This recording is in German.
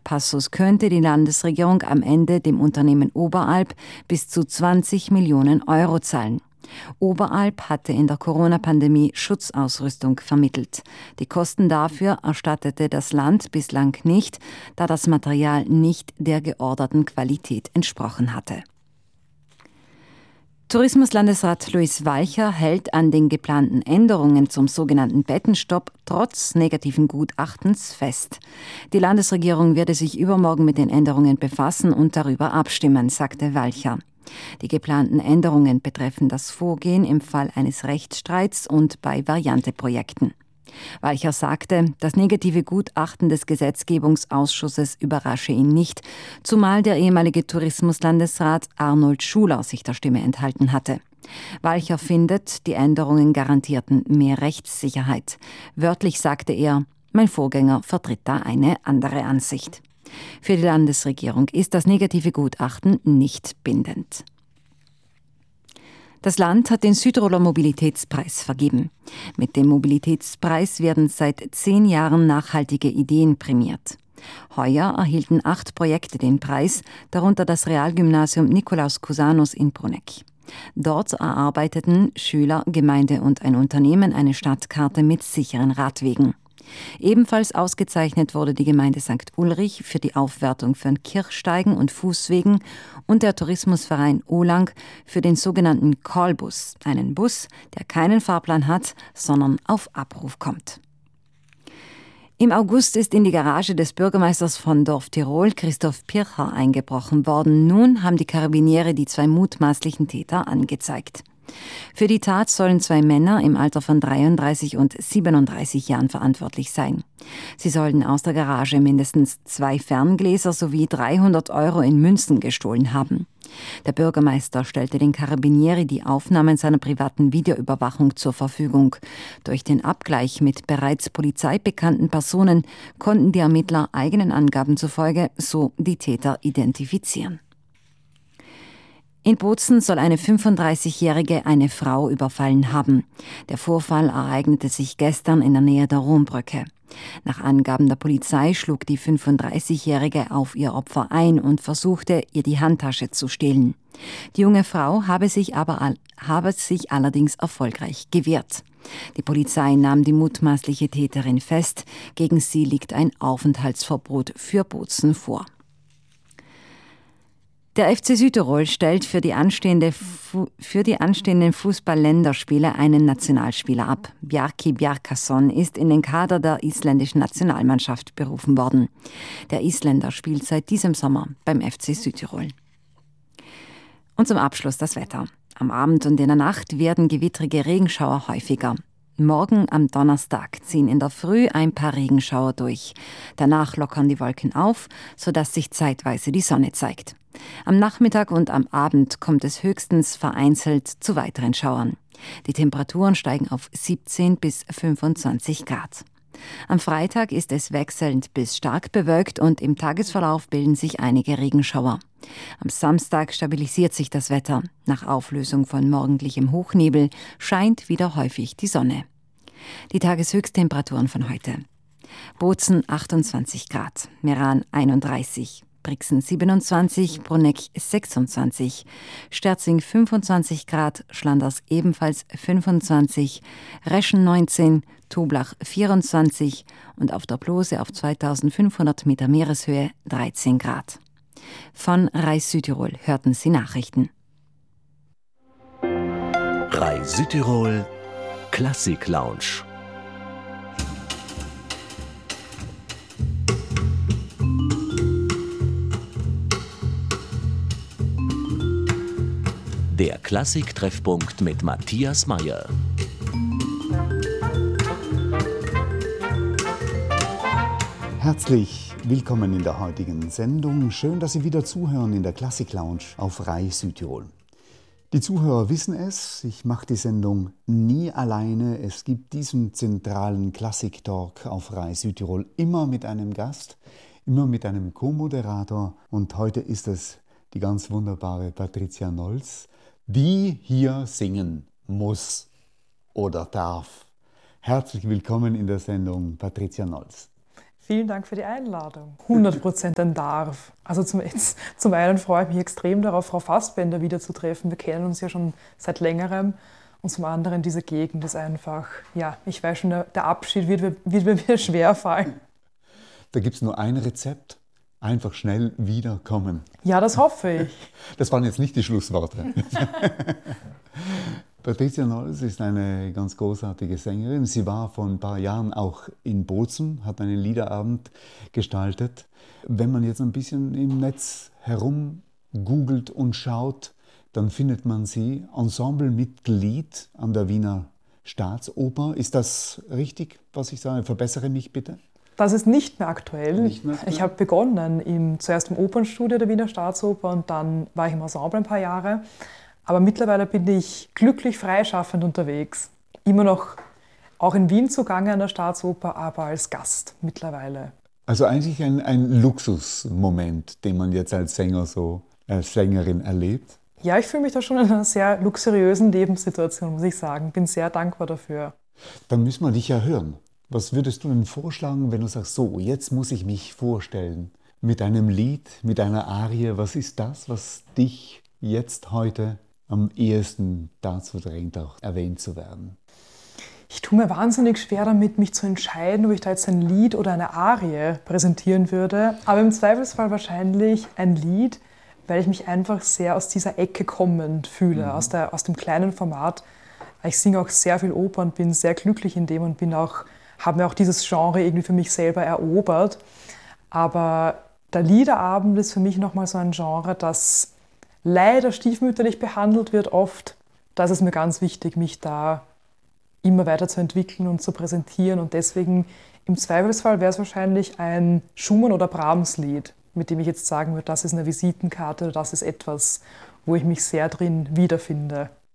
Passus könnte die Landesregierung am Ende dem Unternehmen Oberalp bis zu 20 Millionen Euro zahlen. Oberalp hatte in der Corona-Pandemie Schutzausrüstung vermittelt. Die Kosten dafür erstattete das Land bislang nicht, da das Material nicht der georderten Qualität entsprochen hatte. Tourismuslandesrat Luis Walcher hält an den geplanten Änderungen zum sogenannten Bettenstopp trotz negativen Gutachtens fest. Die Landesregierung werde sich übermorgen mit den Änderungen befassen und darüber abstimmen, sagte Walcher. Die geplanten Änderungen betreffen das Vorgehen im Fall eines Rechtsstreits und bei Varianteprojekten. Walcher sagte, das negative Gutachten des Gesetzgebungsausschusses überrasche ihn nicht, zumal der ehemalige Tourismuslandesrat Arnold Schuler sich der Stimme enthalten hatte. Walcher findet, die Änderungen garantierten mehr Rechtssicherheit. Wörtlich sagte er, mein Vorgänger vertritt da eine andere Ansicht. Für die Landesregierung ist das negative Gutachten nicht bindend. Das Land hat den Südtiroler Mobilitätspreis vergeben. Mit dem Mobilitätspreis werden seit 10 Jahren nachhaltige Ideen prämiert. Heuer erhielten 8 Projekte den Preis, darunter das Realgymnasium Nikolaus Cusanus in Bruneck. Dort erarbeiteten Schüler, Gemeinde und ein Unternehmen eine Stadtkarte mit sicheren Radwegen. Ebenfalls ausgezeichnet wurde die Gemeinde St. Ulrich für die Aufwertung von Kirchsteigen und Fußwegen und der Tourismusverein Olang für den sogenannten Callbus, einen Bus, der keinen Fahrplan hat, sondern auf Abruf kommt. Im August ist in die Garage des Bürgermeisters von Dorf Tirol, Christoph Pircher, eingebrochen worden. Nun haben die Karabiniere die 2 mutmaßlichen Täter angezeigt. Für die Tat sollen 2 Männer im Alter von 33 und 37 Jahren verantwortlich sein. Sie sollten aus der Garage mindestens 2 Ferngläser sowie 300 Euro in Münzen gestohlen haben. Der Bürgermeister stellte den Karabinieri die Aufnahmen seiner privaten Videoüberwachung zur Verfügung. Durch den Abgleich mit bereits polizeibekannten Personen konnten die Ermittler eigenen Angaben zufolge so die Täter identifizieren. In Bozen soll eine 35-Jährige eine Frau überfallen haben. Der Vorfall ereignete sich gestern in der Nähe der Rombrücke. Nach Angaben der Polizei schlug die 35-Jährige auf ihr Opfer ein und versuchte, ihr die Handtasche zu stehlen. Die junge Frau habe sich allerdings erfolgreich gewehrt. Die Polizei nahm die mutmaßliche Täterin fest. Gegen sie liegt ein Aufenthaltsverbot für Bozen vor. Der FC Südtirol stellt für die anstehenden Fußball-Länderspiele einen Nationalspieler ab. Bjarki Bjarkason ist in den Kader der isländischen Nationalmannschaft berufen worden. Der Isländer spielt seit diesem Sommer beim FC Südtirol. Und zum Abschluss das Wetter. Am Abend und in der Nacht werden gewittrige Regenschauer häufiger. Morgen am Donnerstag ziehen in der Früh ein paar Regenschauer durch. Danach lockern die Wolken auf, sodass sich zeitweise die Sonne zeigt. Am Nachmittag und am Abend kommt es höchstens vereinzelt zu weiteren Schauern. Die Temperaturen steigen auf 17 bis 25 Grad. Am Freitag ist es wechselnd bis stark bewölkt und im Tagesverlauf bilden sich einige Regenschauer. Am Samstag stabilisiert sich das Wetter. Nach Auflösung von morgendlichem Hochnebel scheint wieder häufig die Sonne. Die Tageshöchsttemperaturen von heute. Bozen 28 Grad, Meran 31, Brixen 27, Bruneck 26, Sterzing 25 Grad, Schlanders ebenfalls 25, Reschen 19, Toblach 24 und auf der Plose auf 2500 Meter Meereshöhe 13 Grad. Von Reis Südtirol hörten Sie Nachrichten. Reis Südtirol Klassik Lounge. Der Klassik-Treffpunkt mit Matthias Meyer. Herzlich willkommen in der heutigen Sendung. Schön, dass Sie wieder zuhören in der Klassik Lounge auf Reis Südtirol. Die Zuhörer wissen es, ich mache die Sendung nie alleine. Es gibt diesen zentralen Klassik-Talk auf Reis Südtirol immer mit einem Gast, immer mit einem Co-Moderator. Und heute ist es die ganz wunderbare Patricia Nolz, die hier singen muss oder darf. Herzlich willkommen in der Sendung, Patricia Nolz. Vielen Dank für die Einladung. 100% ein Darf. Also zum einen freue ich mich extrem darauf, Frau Fassbender wiederzutreffen. Wir kennen uns ja schon seit längerem. Und zum anderen, diese Gegend ist einfach, ja, ich weiß schon, der Abschied wird mir schwer fallen. Da gibt es nur ein Rezept: einfach schnell wiederkommen. Ja, das hoffe ich. Das waren jetzt nicht die Schlussworte. Patricia Nolls ist eine ganz großartige Sängerin. Sie war vor ein paar Jahren auch in Bozen, hat einen Liederabend gestaltet. Wenn man jetzt ein bisschen im Netz herumgoogelt und schaut, dann findet man sie Ensemblemitglied an der Wiener Staatsoper. Ist das richtig, was ich sage? Verbessere mich bitte. Das ist nicht mehr aktuell. Nicht mehr aktuell? Ich habe begonnen zuerst im Opernstudio der Wiener Staatsoper und dann war ich im Ensemble ein paar Jahre. Aber mittlerweile bin ich glücklich freischaffend unterwegs. Immer noch auch in Wien zugange an der Staatsoper, aber als Gast mittlerweile. Also eigentlich ein Luxusmoment, den man jetzt als Sänger als Sängerin erlebt. Ja, ich fühle mich da schon in einer sehr luxuriösen Lebenssituation, muss ich sagen. Bin sehr dankbar dafür. Dann müssen wir dich ja hören. Was würdest du denn vorschlagen, wenn du sagst, so, jetzt muss ich mich vorstellen, mit einem Lied, mit einer Arie, was ist das, was dich jetzt heute am ehesten dazu drängt, auch erwähnt zu werden? Ich tue mir wahnsinnig schwer damit, mich zu entscheiden, ob ich da jetzt ein Lied oder eine Arie präsentieren würde. Aber im Zweifelsfall wahrscheinlich ein Lied, weil ich mich einfach sehr aus dieser Ecke kommend fühle, aus dem kleinen Format. Ich singe auch sehr viel Oper und bin sehr glücklich in dem und habe mir auch dieses Genre irgendwie für mich selber erobert. Aber der Liederabend ist für mich nochmal so ein Genre, das leider stiefmütterlich behandelt wird oft. Da ist es mir ganz wichtig, mich da immer weiter zu entwickeln und zu präsentieren. Und deswegen im Zweifelsfall wäre es wahrscheinlich ein Schumann- oder Brahms-Lied, mit dem ich jetzt sagen würde, das ist eine Visitenkarte oder das ist etwas, wo ich mich sehr drin wiederfinde.